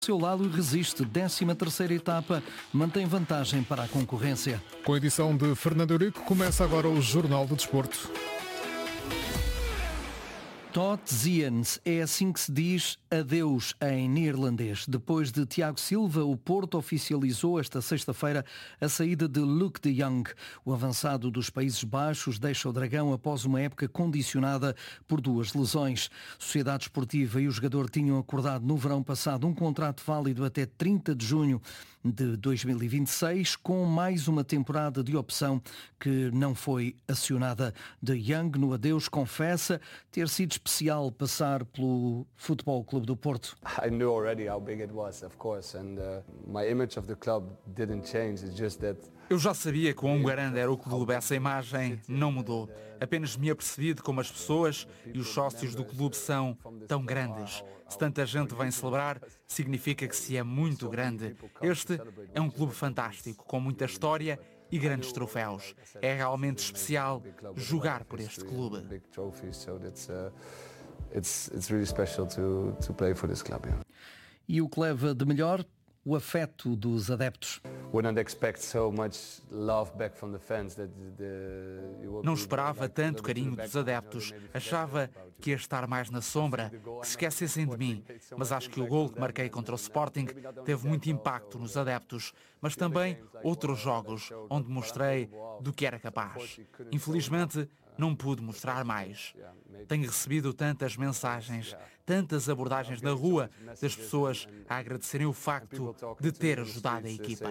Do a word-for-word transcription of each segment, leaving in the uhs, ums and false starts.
Seu lado resiste, décima terceira etapa, mantém vantagem para a concorrência. Com a edição de Fernando Eurico, começa agora o Jornal do Desporto. Tot ziens, é assim que se diz adeus em neerlandês. Depois de Tiago Silva, o Porto oficializou esta sexta-feira a saída de Luc de Jong. O avançado dos Países Baixos deixa o Dragão após uma época condicionada por duas lesões. A Sociedade Esportiva e o jogador tinham acordado no verão passado um contrato válido até trinta de junho de dois mil e vinte e seis, com mais uma temporada de opção que não foi acionada. De Jong, no adeus, confessa ter sido especial passar pelo Futebol Clube do Porto. I knew already how big it was, of course, and uh, my image of the club didn't change. It's just that Eu já sabia quão grande era o clube, essa imagem não mudou. Apenas me apercebi de como as pessoas e os sócios do clube são tão grandes. Se tanta gente vem celebrar, significa que se é muito grande. Este é um clube fantástico, com muita história e grandes troféus. É realmente especial jogar por este clube. E o que leva de melhor? O afeto dos adeptos. Não esperava tanto carinho dos adeptos. Achava que ia estar mais na sombra, que se esquecessem de mim. Mas acho que o gol que marquei contra o Sporting teve muito impacto nos adeptos. Mas também outros jogos onde mostrei do que era capaz. Infelizmente, não pude mostrar mais. Tenho recebido tantas mensagens, tantas abordagens na rua das pessoas a agradecerem o facto de ter ajudado a equipa.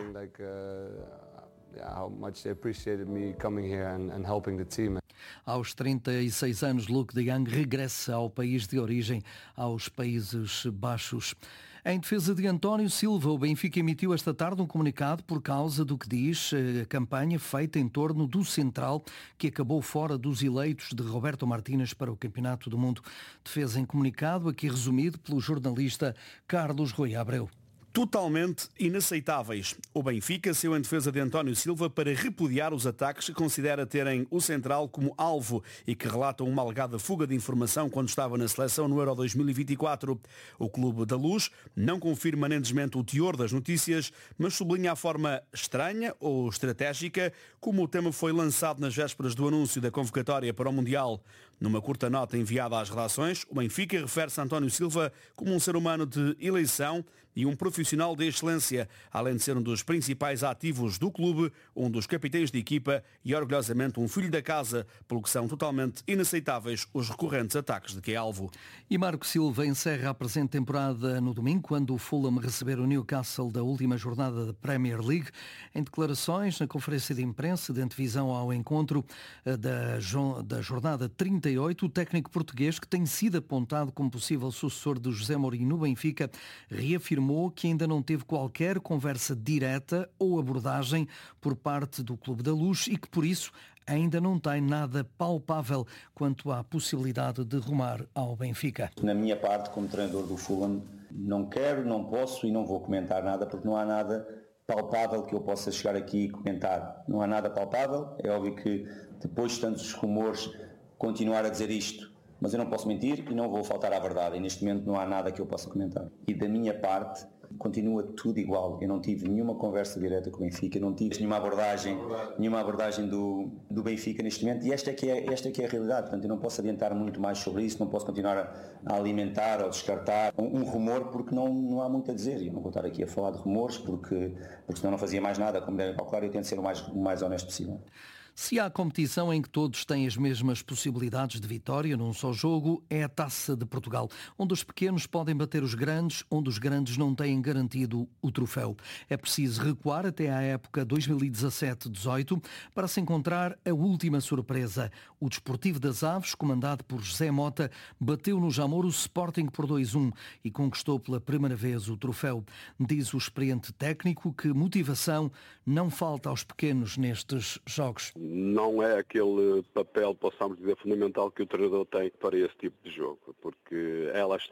Aos trinta e seis anos, Luc de Jong regressa ao país de origem, aos Países Baixos. Em defesa de António Silva, o Benfica emitiu esta tarde um comunicado por causa do que diz a campanha feita em torno do central que acabou fora dos eleitos de Roberto Martínez para o Campeonato do Mundo. Defesa em comunicado, aqui resumido pelo jornalista Carlos Rui Abreu. Totalmente inaceitáveis. O Benfica saiu em defesa de António Silva para repudiar os ataques que considera terem o central como alvo e que relatam uma alegada fuga de informação quando estava na seleção no Euro dois mil e vinte e quatro. O Clube da Luz não confirma nem desmente o teor das notícias, mas sublinha a forma estranha ou estratégica como o tema foi lançado nas vésperas do anúncio da convocatória para o Mundial. Numa curta nota enviada às redações, o Benfica refere-se a António Silva como um ser humano de eleição e um profissional de excelência, além de ser um dos principais ativos do clube, um dos capitães de equipa e orgulhosamente um filho da casa, pelo que são totalmente inaceitáveis os recorrentes ataques de que é alvo. E Marco Silva encerra a presente temporada no domingo, quando o Fulham receber o Newcastle da última jornada da Premier League. Em declarações na conferência de imprensa de antevisão ao encontro da, da jornada trinta e oito, o técnico português, que tem sido apontado como possível sucessor de José Mourinho no Benfica, reafirmou que ainda não teve qualquer conversa direta ou abordagem por parte do Clube da Luz e que, por isso, ainda não tem nada palpável quanto à possibilidade de rumar ao Benfica. Na minha parte, como treinador do Fulham, não quero, não posso e não vou comentar nada porque não há nada palpável que eu possa chegar aqui e comentar. Não há nada palpável. É óbvio que depois de tantos rumores continuar a dizer isto, mas eu não posso mentir e não vou faltar à verdade. E neste momento não há nada que eu possa comentar. E da minha parte, continua tudo igual. Eu não tive nenhuma conversa direta com o Benfica, não tive nenhuma abordagem, nenhuma abordagem do, do Benfica neste momento. E esta é, que é, esta é que é a realidade. Portanto, eu não posso adiantar muito mais sobre isso, não posso continuar a, a alimentar ou descartar um, um rumor, porque não, não há muito a dizer. Eu não vou estar aqui a falar de rumores, porque, porque senão não fazia mais nada. Como devem calcular, eu tento ser o mais, o mais honesto possível. Se há competição em que todos têm as mesmas possibilidades de vitória num só jogo, é a Taça de Portugal, onde os pequenos podem bater os grandes, onde os grandes não têm garantido o troféu. É preciso recuar até à época dois mil e dezassete dezoito para se encontrar a última surpresa. O Desportivo das Aves, comandado por José Mota, bateu no Jamor o Sporting por dois a um e conquistou pela primeira vez o troféu. Diz o experiente técnico que motivação não falta aos pequenos nestes jogos. Não é aquele papel, possamos dizer, fundamental que o treinador tem para esse tipo de jogo, porque ela está.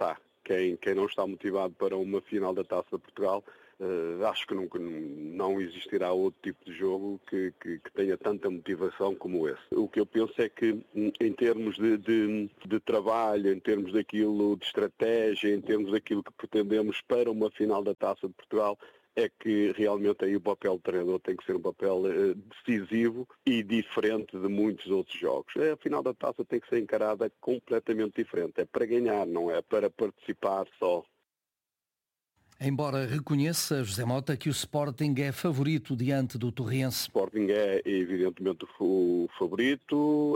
quem, quem não está motivado para uma final da Taça de Portugal, uh, acho que nunca, não existirá outro tipo de jogo que, que, que tenha tanta motivação como esse. O que eu penso é que em termos de, de, de trabalho, em termos daquilo de estratégia, em termos daquilo que pretendemos para uma final da Taça de Portugal, é que realmente aí o papel do treinador tem que ser um papel uh, decisivo e diferente de muitos outros jogos. A final da Taça tem que ser encarada completamente diferente. É para ganhar, não é para participar só. Embora reconheça, José Mota, que o Sporting é favorito diante do Torriense. O Sporting é evidentemente o favorito,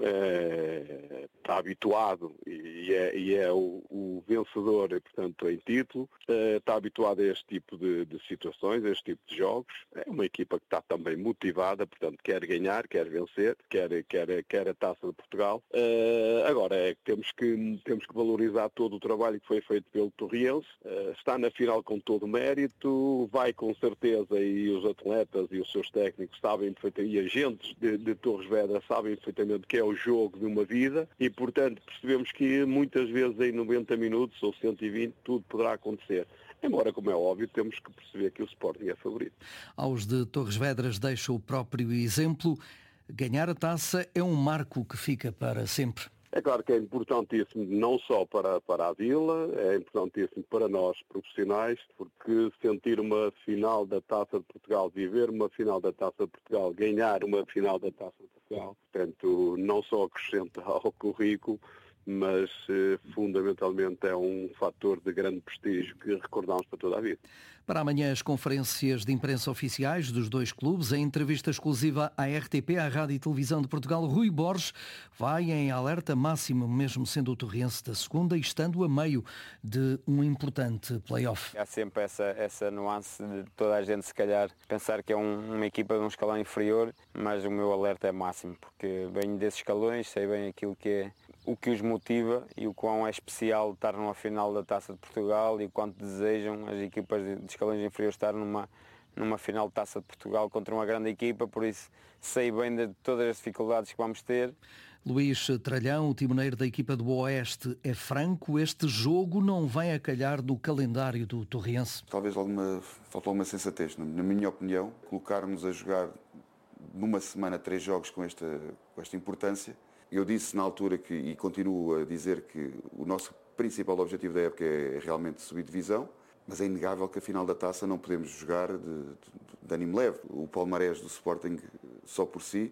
é, está habituado e é, e é o, o vencedor, portanto, em título, é, está habituado a este tipo de, de situações, a este tipo de jogos. É uma equipa que está também motivada, portanto, quer ganhar, quer vencer, quer, quer, quer a Taça de Portugal. É, agora, é que temos, que temos que valorizar todo o trabalho que foi feito pelo Torriense. É, está na final com todo o mérito, vai com certeza, e os atletas e os seus técnicos sabem perfeitamente, e agentes de, de Torres Vedras sabem perfeitamente que é o jogo de uma vida e, portanto, percebemos que muitas vezes em noventa minutos ou cento e vinte tudo poderá acontecer. Embora, como é óbvio, temos que perceber que o Sporting é favorito. Aos de Torres Vedras deixa o próprio exemplo. Ganhar a taça é um marco que fica para sempre. É claro que é importantíssimo não só para, para a Vila, é importantíssimo para nós profissionais, porque sentir uma final da Taça de Portugal, viver uma final da Taça de Portugal, ganhar uma final da Taça de Portugal, portanto, não só acrescenta ao currículo, mas eh, fundamentalmente é um fator de grande prestígio que recordamos para toda a vida. Para amanhã, as conferências de imprensa oficiais dos dois clubes, em entrevista exclusiva à R T P, à Rádio e Televisão de Portugal, Rui Borges vai em alerta máximo, mesmo sendo o Torriense da segunda e estando a meio de um importante play-off. Há sempre essa, essa nuance de toda a gente, se calhar, pensar que é um, uma equipa de um escalão inferior, mas o meu alerta é máximo, porque venho desses escalões, sei bem aquilo que é, o que os motiva e o quão é especial estar numa final da Taça de Portugal e o quanto desejam as equipas de escalões inferiores estar numa, numa final de Taça de Portugal contra uma grande equipa, por isso sei bem de todas as dificuldades que vamos ter. Luís Tralhão, o timoneiro da equipa do Oeste, é franco, este jogo não vai a calhar do calendário do Torriense. Talvez alguma, falta alguma sensatez, na minha opinião, colocarmos a jogar numa semana três jogos com esta, com esta importância. Eu disse na altura que, e continuo a dizer que o nosso principal objetivo da época é realmente subir divisão, mas é inegável que a final da taça não podemos jogar de, de, de ânimo leve. O palmarés do Sporting só por si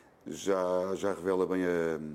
já, já revela bem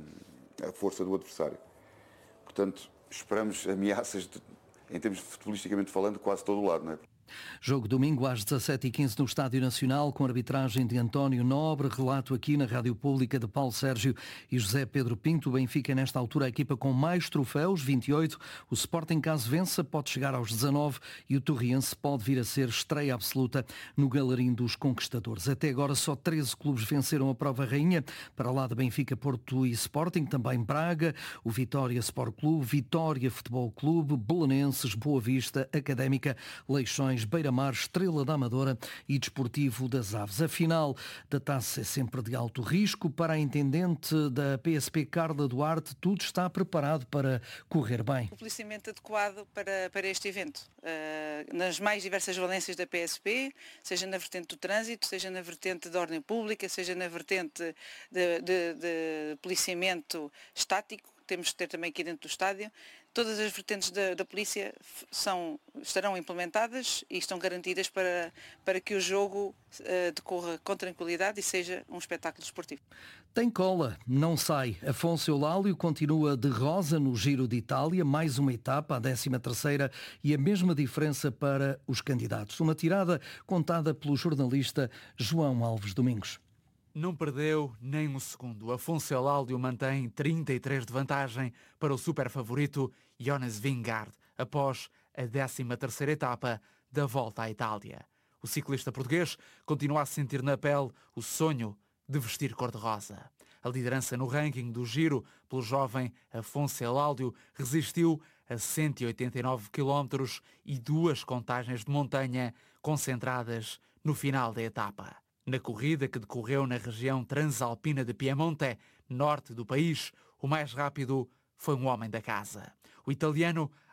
a, a força do adversário. Portanto, esperamos ameaças, de, em termos futebolisticamente falando, quase todo o lado, não é? Jogo domingo às dezassete e quinze no Estádio Nacional, com arbitragem de António Nobre, relato aqui na Rádio Pública de Paulo Sérgio e José Pedro Pinto. O Benfica, nesta altura, a equipa com mais troféus, vinte e oito. O Sporting, caso vença, pode chegar aos dezanove e o Torriense pode vir a ser estreia absoluta no Galerim dos Conquistadores. Até agora só treze clubes venceram a prova rainha, para lá de Benfica, Porto e Sporting, também Braga, o Vitória Sport Clube, Vitória Futebol Clube, Belenenses, Boa Vista, Académica, Leixões, Beira-Mar, Estrela da Amadora e Desportivo das Aves. A final da taça é sempre de alto risco. Para a intendente da P S P, Carla Duarte, tudo está preparado para correr bem. O policiamento adequado para, para este evento, uh, nas mais diversas valências da P S P, seja na vertente do trânsito, seja na vertente da ordem pública, seja na vertente de, de, de policiamento estático, temos que ter também aqui dentro do estádio. Todas as vertentes da, da polícia são, estarão implementadas e estão garantidas para, para que o jogo uh, decorra com tranquilidade e seja um espetáculo desportivo. Tem cola, não sai. Afonso Eulálio continua de rosa no Giro de Itália, mais uma etapa, a décima terceira, e a mesma diferença para os candidatos. Uma tirada contada pelo jornalista João Alves Domingos. Não perdeu nem um segundo. Afonso Eulálio mantém trinta e três de vantagem para o super favorito Jonas Vingegaard, após a décima terceira etapa da Volta à Itália. O ciclista português continua a sentir na pele o sonho de vestir cor-de-rosa. A liderança no ranking do Giro pelo jovem Afonso Eulálio resistiu a cento e oitenta e nove quilómetros e duas contagens de montanha concentradas no final da etapa. Na corrida que decorreu na região transalpina de Piemonte, norte do país, o mais rápido foi um homem da casa. O italiano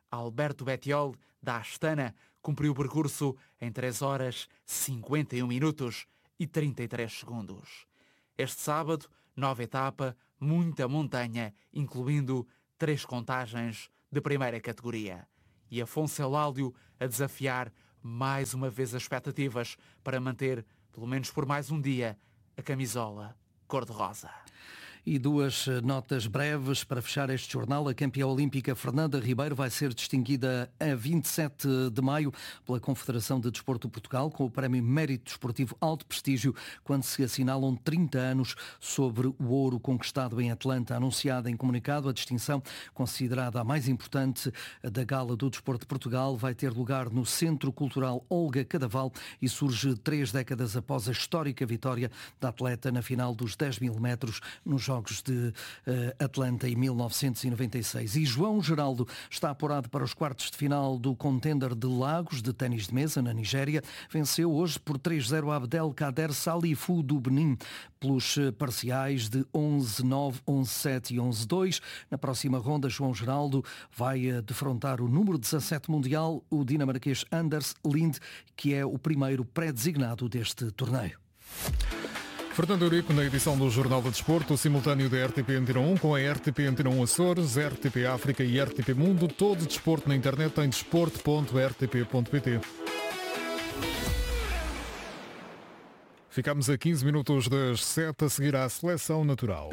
Alberto Bettiol, da Astana, cumpriu o percurso em três horas, cinquenta e um minutos e trinta e três segundos. Este sábado, nova etapa, muita montanha, incluindo três contagens de primeira categoria. E Afonso Eláudio a desafiar mais uma vez as expectativas para manter, pelo menos por mais um dia, a camisola cor-de-rosa. E duas notas breves para fechar este jornal. A campeã olímpica Fernanda Ribeiro vai ser distinguida a vinte e sete de maio pela Confederação de Desporto de Portugal com o Prémio Mérito Desportivo Alto Prestígio, quando se assinalam trinta anos sobre o ouro conquistado em Atlanta. Anunciada em comunicado, a distinção, considerada a mais importante da Gala do Desporto de Portugal, vai ter lugar no Centro Cultural Olga Cadaval e surge três décadas após a histórica vitória da atleta na final dos dez mil metros nos Jogos Jogos de uh, Atlanta em mil novecentos e noventa e seis. E João Geraldo está apurado para os quartos de final do Contender de Lagos de ténis de mesa na Nigéria. Venceu hoje por três a zero Abdelkader Salifu do Benin pelos parciais de onze a nove, onze a sete e onze a dois. Na próxima ronda, João Geraldo vai defrontar o número dezassete mundial, o dinamarquês Anders Lind, que é o primeiro pré-designado deste torneio. Fernando Eurico na edição do Jornal do Desporto, simultâneo da R T P Antena um com a R T P Antena um Açores, R T P África e R T P Mundo. Todo o desporto na internet em desporto ponto r t p ponto p t. Ficamos a quinze minutos das sete, a seguir à Seleção Natural.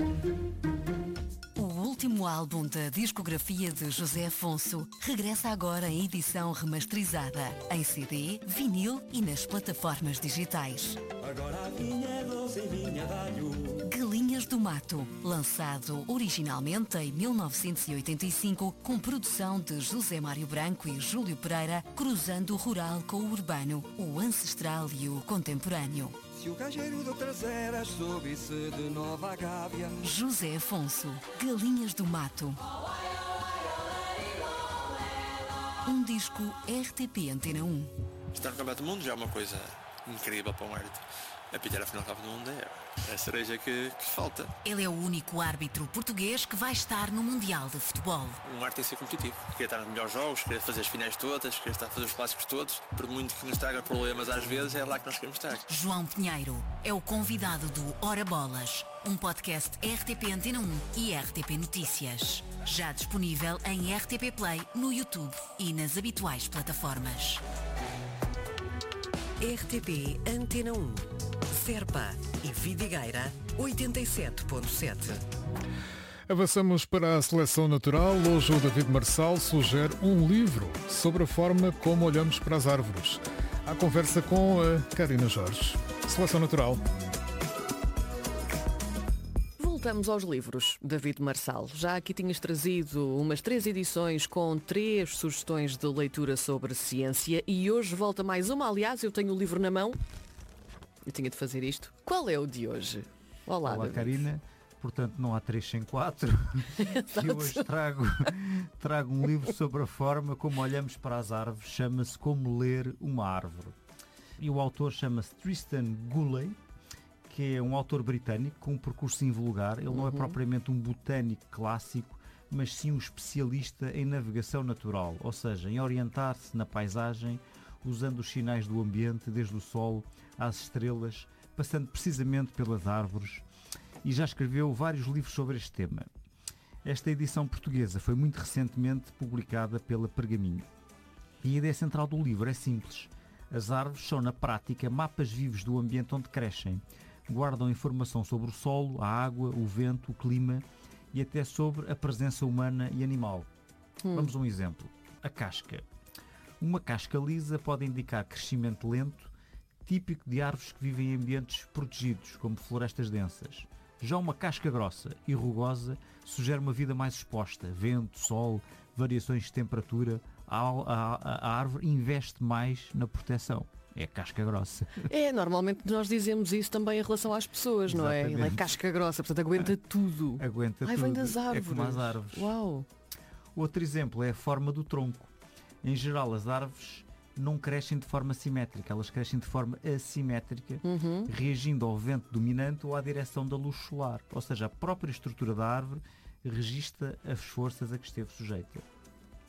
O último álbum da discografia de José Afonso regressa agora em edição remasterizada, em C D, vinil e nas plataformas digitais. Agora a vinha é doce e vinha dalho. Galinhas do Mato, lançado originalmente em mil novecentos e oitenta e cinco, com produção de José Mário Branco e Júlio Pereira, cruzando o rural com o urbano, o ancestral e o contemporâneo. Se o gajeiro do Traseiras soube-se de Nova Gávea. José Afonso, Galinhas do Mato. Um disco R T P Antena um. Estar no Campeonato do Mundo já é uma coisa incrível para um árbitro. Apitar a final do Campeonato do Mundo é a cereja que, que falta. Ele é o único árbitro português que vai estar no Mundial de Futebol. Um árbitro tem que ser competitivo. Queria estar nos melhores jogos, queria fazer as finais todas, queria estar a fazer os clássicos todos. Por muito que nos traga problemas às vezes, é lá que nós queremos estar. João Pinheiro é o convidado do Ora Bolas, um podcast R T P Antena um e R T P Notícias. Já disponível em R T P Play, no YouTube e nas habituais plataformas. R T P Antena um. Serpa e Vidigueira oitenta e sete ponto sete. Avançamos para a Seleção Natural. Hoje o David Marçal sugere um livro sobre a forma como olhamos para as árvores. À conversa com a Karina Jorge. Seleção Natural. Voltamos aos livros, David Marçal. Já aqui tinhas trazido umas três edições com três sugestões de leitura sobre ciência e hoje volta mais uma. Aliás, eu tenho o livro na mão. Eu tinha de fazer isto. Qual é o de hoje? Olá, Olá Karina. Portanto, não há três sem quatro. E hoje trago, trago um livro sobre a forma como olhamos para as árvores. Chama-se Como Ler uma Árvore. E o autor chama-se Tristan Gooley, que é um autor britânico com um percurso invulgar. Ele não é propriamente um botânico clássico, mas sim um especialista em navegação natural, ou seja, em orientar-se na paisagem usando os sinais do ambiente, desde o solo às estrelas, passando precisamente pelas árvores, e já escreveu vários livros sobre este tema. Esta edição portuguesa foi muito recentemente publicada pela Pergaminho. E a ideia central do livro é simples. As árvores são, na prática, mapas vivos do ambiente onde crescem. Guardam informação sobre o solo, a água, o vento, o clima e até sobre a presença humana e animal. Hum. Vamos a um exemplo. A casca. Uma casca lisa pode indicar crescimento lento, típico de árvores que vivem em ambientes protegidos, como florestas densas. Já uma casca grossa e rugosa sugere uma vida mais exposta. Vento, sol, variações de temperatura. A, a, a árvore investe mais na proteção. É casca grossa. É, normalmente nós dizemos isso também em relação às pessoas, não é? Ele é casca grossa, portanto aguenta tudo. Aguenta Ai, tudo. Vem das árvores. É como as árvores. Uau! Outro exemplo é a forma do tronco. Em geral, as árvores não crescem de forma simétrica, elas crescem de forma assimétrica, uhum. reagindo ao vento dominante ou à direção da luz solar. Ou seja, a própria estrutura da árvore registra as forças a que esteve sujeita.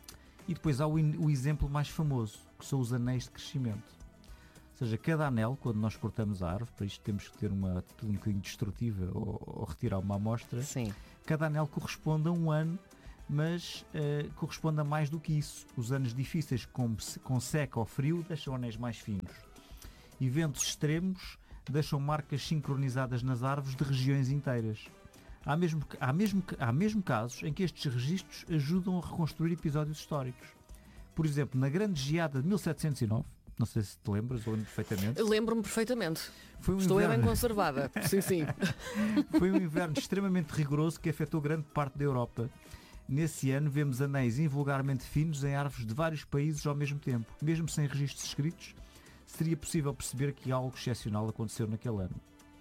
E depois há o, in, o exemplo mais famoso, que são os anéis de crescimento. Ou seja, cada anel, quando nós cortamos a árvore, para isto temos que ter uma atitude um bocadinho destrutiva ou, ou retirar uma amostra, Sim. cada anel corresponde a um ano, mas uh, corresponde a mais do que isso. Os anos difíceis com, com seca ou frio deixam anéis mais finos. Eventos extremos deixam marcas sincronizadas nas árvores de regiões inteiras. Há mesmo, há, mesmo, há mesmo casos em que estes registros ajudam a reconstruir episódios históricos. Por exemplo, na grande geada de mil setecentos e nove, não sei se te lembras ou lembro perfeitamente. Lembro-me perfeitamente. Foi um Estou inverno... bem conservada. Sim, sim. Foi um inverno extremamente rigoroso que afetou grande parte da Europa. Nesse ano vemos anéis invulgarmente finos em árvores de vários países ao mesmo tempo. Mesmo sem registros escritos, seria possível perceber que algo excepcional aconteceu naquele ano.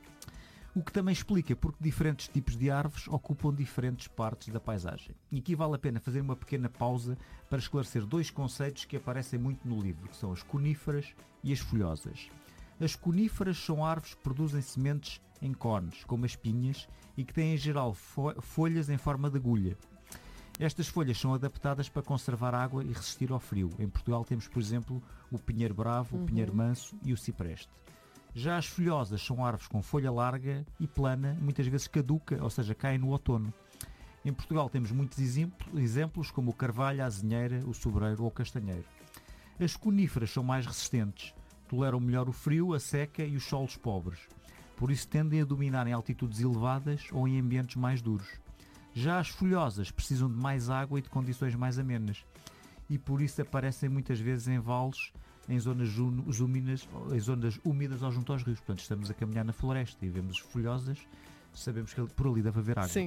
O que também explica porque diferentes tipos de árvores ocupam diferentes partes da paisagem. E aqui vale a pena fazer uma pequena pausa para esclarecer dois conceitos que aparecem muito no livro, que são as coníferas e as folhosas. As coníferas são árvores que produzem sementes em cones, como as pinhas, e que têm em geral fo- folhas em forma de agulha. Estas folhas são adaptadas para conservar água e resistir ao frio. Em Portugal temos, por exemplo, o pinheiro bravo, Uhum. o pinheiro manso e o cipreste. Já as folhosas são árvores com folha larga e plana, muitas vezes caduca, ou seja, caem no outono. Em Portugal temos muitos exemplos como o carvalho, a azinheira, o sobreiro ou o castanheiro. As coníferas são mais resistentes, toleram melhor o frio, a seca e os solos pobres. Por isso tendem a dominar em altitudes elevadas ou em ambientes mais duros. Já as folhosas precisam de mais água e de condições mais amenas. E por isso aparecem muitas vezes em vales, em zonas, úmidas, em zonas úmidas ou junto aos rios. Portanto, estamos a caminhar na floresta e vemos folhosas, sabemos que por ali deve haver água. Sim.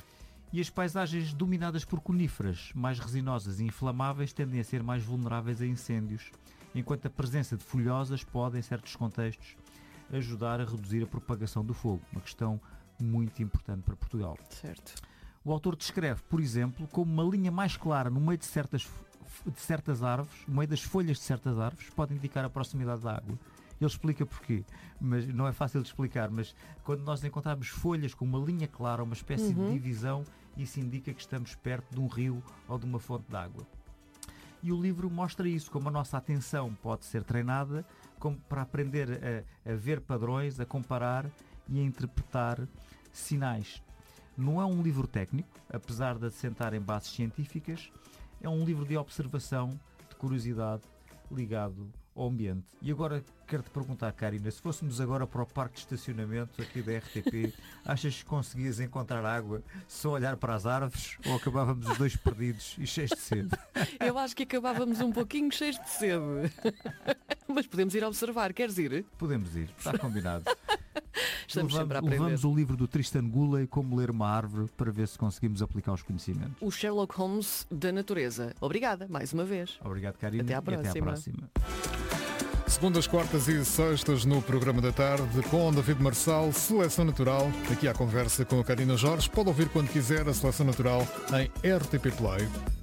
E as paisagens dominadas por coníferas, mais resinosas e inflamáveis, tendem a ser mais vulneráveis a incêndios, enquanto a presença de folhosas pode, em certos contextos, ajudar a reduzir a propagação do fogo. Uma questão muito importante para Portugal. Certo. O autor descreve, por exemplo, como uma linha mais clara no meio de certas de certas árvores, no meio das folhas de certas árvores, pode indicar a proximidade da água. Ele explica porquê, mas não é fácil de explicar, mas quando nós encontramos folhas com uma linha clara, uma espécie Uhum. de divisão, isso indica que estamos perto de um rio ou de uma fonte de água. E o livro mostra isso, como a nossa atenção pode ser treinada como para aprender a, a ver padrões, a comparar e a interpretar sinais. Não é um livro técnico, apesar de assentar em bases científicas, é um livro de observação, de curiosidade, ligado ao ambiente. E agora quero-te perguntar, Karina, se fôssemos agora para o parque de estacionamento aqui da R T P, achas que conseguias encontrar água só olhar para as árvores ou acabávamos os dois perdidos e cheios de sede? Eu acho que acabávamos um pouquinho cheios de sede. Mas podemos ir observar, queres ir? Podemos ir, está combinado. Estamos levamos, sempre a aprender. levamos o livro do Tristan Gooley, Como Ler uma Árvore, para ver se conseguimos aplicar os conhecimentos. O Sherlock Holmes da natureza. Obrigada, mais uma vez. Obrigado, Karina. Até à E até à próxima. próxima. Segundas, quartas e sextas no programa da tarde com David Marçal, Seleção Natural. Aqui há conversa com a Karina Jorge. Pode ouvir quando quiser a Seleção Natural em R T P Play.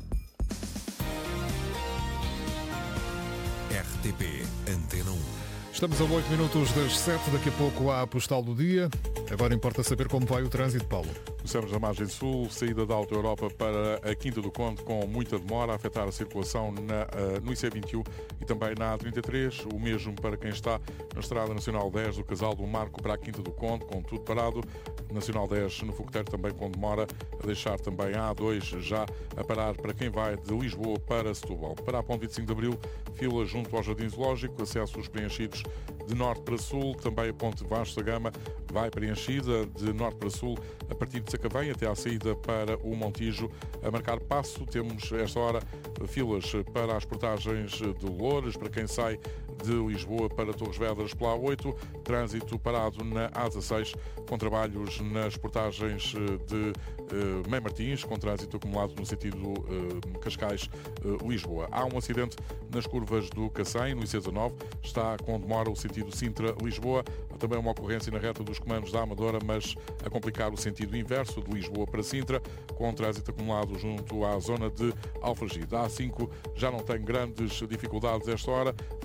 R T P Antena um. Estamos a oito minutos das sete, daqui a pouco há a postal do dia. Agora importa saber como vai o trânsito, Paulo. Começamos na margem sul, saída da Alta Europa para a Quinta do Conde com muita demora a afetar a circulação na, uh, no I C vinte e um e também na A trinta e três, o mesmo para quem está na Estrada Nacional dez do Casal do Marco para a Quinta do Conde, com tudo parado. Nacional dez no Fogoteiro também com demora, a deixar também a A dois já a parar para quem vai de Lisboa para Setúbal. Para a Ponte vinte e cinco de Abril, fila junto ao Jardim Zoológico, acessos preenchidos de norte para sul, também a Ponte Vasco da Gama vai preenchida de norte para sul a partir de Sacavém até à saída para o Montijo a marcar passo. Temos esta hora filas para as portagens de Loures, para quem sai de Lisboa para Torres Vedras pela A oito, trânsito parado na A dezasseis, com trabalhos nas portagens de uh, Mãe Martins, com trânsito acumulado no sentido uh, Cascais-Lisboa. Uh, Há um acidente nas curvas do Cacém, no I C dezanove, está com demora o sentido Sintra-Lisboa. Há também uma ocorrência na reta dos comandos da Amadora, mas a complicar o sentido inverso de Lisboa para Sintra, com trânsito acumulado junto à zona de Alfragide. A A cinco já não tem grandes dificuldades esta hora, a marginal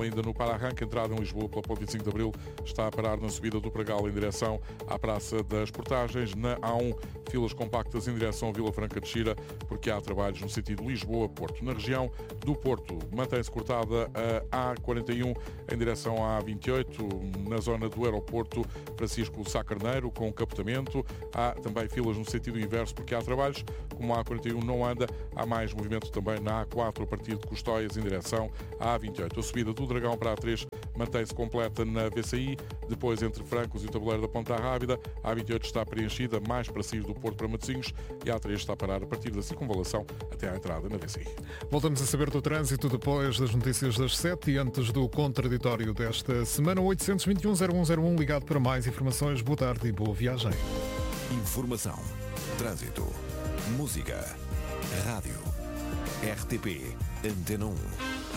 ainda no para-arranque, entrada em Lisboa pela Ponte vinte e cinco de Abril, está a parar na subida do Pragal em direção à Praça das Portagens. Na A um, filas compactas em direção a Vila Franca de Xira, porque há trabalhos no sentido Lisboa-Porto. Na região do Porto, mantém-se cortada a A quarenta e um em direção à A vinte e oito, na zona do aeroporto Francisco Sá Carneiro, com capotamento. Há também filas no sentido inverso, porque há trabalhos. Como a A quarenta e um não anda, há mais movimento também na A quatro, a partir de Custóias, em direção à A vinte e oito. A subida do Dragão para a A três mantém-se completa na V C I, depois entre Francos e o tabuleiro da Ponta Rábida. A A vinte e oito está preenchida mais para sair do Porto para Matosinhos e a A três está a parar a partir da circunvalação até à entrada na V C I. Voltamos a saber do trânsito depois das notícias das sete e antes do contraditório desta semana. oitocentos e vinte e um, zero um zero um, ligado para mais informações. Boa tarde e boa viagem. Informação, trânsito, música, rádio, R T P, Antena um.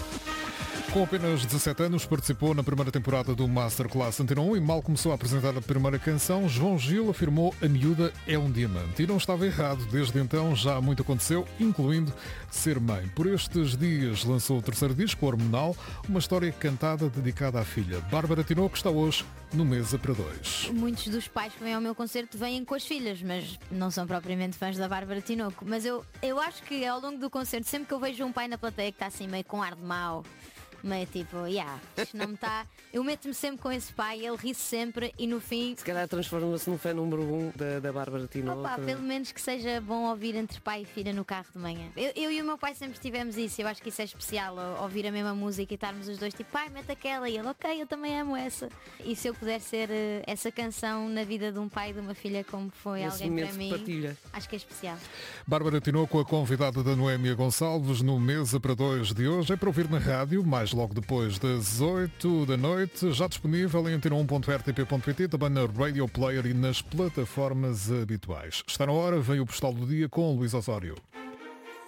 Com apenas dezassete anos, participou na primeira temporada do Masterclass Antena um e mal começou a apresentar a primeira canção, João Gil afirmou: a miúda é um diamante. E não estava errado, desde então já muito aconteceu, incluindo ser mãe. Por estes dias lançou o terceiro disco, Hormonal, uma história cantada dedicada à filha. Bárbara Tinoco está hoje no Mesa para Dois. Muitos dos pais que vêm ao meu concerto vêm com as filhas, mas não são propriamente fãs da Bárbara Tinoco. Mas eu, eu acho que ao longo do concerto, sempre que eu vejo um pai na plateia que está assim meio com ar de mau, meio tipo, yeah, isto não me está. Eu meto-me sempre com esse pai, ele ri-se sempre e no fim. Se calhar transforma-se no fã número um da, da Bárbara Tinoco. Opa, pelo menos que seja bom ouvir entre pai e filha no carro de manhã. Eu, eu e o meu pai sempre tivemos isso, eu acho que isso é especial, ouvir a mesma música e estarmos os dois tipo, pai, mete aquela, e ele, ok, eu também amo essa. E se eu puder ser uh, essa canção na vida de um pai e de uma filha, como foi esse alguém para mim, partilha. Acho que é especial. Bárbara Tinoco, a convidada da Noémia Gonçalves no Mesa para Dois de hoje, é para ouvir na rádio, mais logo depois das oito da noite, já disponível em antena um ponto r t p ponto p t, também na Radio Player e nas plataformas habituais. Está na hora, vem o Postal do Dia com Luís Osório.